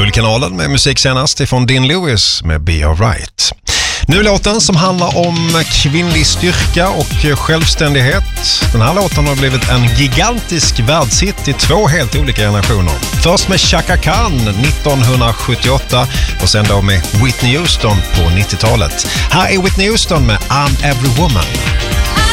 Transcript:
Guldkanalen med musik senast ifrån Dean Lewis med Be Alright. Nu låten som handlar om kvinnlig styrka och självständighet. Den här låten har blivit en gigantisk världshit i 2 helt olika generationer. Först med Chaka Khan 1978 och sen då med Whitney Houston på 90-talet. Här är Whitney Houston med I'm Every Woman.